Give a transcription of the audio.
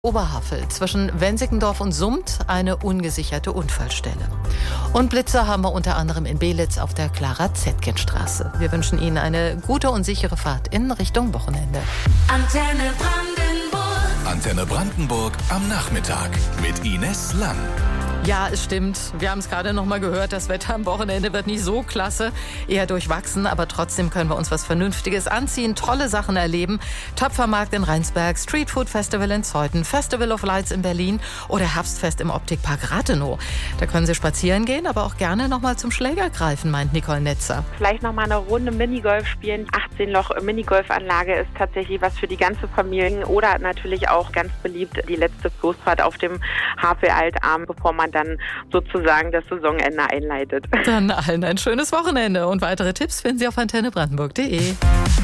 Oberhavel zwischen Wensickendorf und Summt eine ungesicherte Unfallstelle. Und Blitzer haben wir unter anderem in Belitz auf der Clara-Zetkin-Straße. Wir wünschen Ihnen eine gute und sichere Fahrt in Richtung Wochenende. Antenne Brandenburg. Antenne Brandenburg am Nachmittag mit Ines Lang. Ja, es stimmt. Wir haben es gerade noch mal gehört. Das Wetter am Wochenende wird nicht so klasse. Eher durchwachsen, aber trotzdem können wir uns was Vernünftiges anziehen, tolle Sachen erleben. Töpfermarkt in Rheinsberg, Streetfood Festival in Zeuthen, Festival of Lights in Berlin oder Herbstfest im Optikpark Rathenow. Da können Sie spazieren gehen, aber auch gerne noch mal zum Schläger greifen, meint Nicole Netzer. Vielleicht noch mal eine Runde Minigolf spielen. 18-Loch-Minigolfanlage ist tatsächlich was für die ganze Familie. Oder natürlich auch ganz beliebt die letzte Floßfahrt auf dem Havel-Altarm, bevor man dann sozusagen das Saisonende einleitet. Dann allen ein schönes Wochenende und weitere Tipps finden Sie auf antennebrandenburg.de.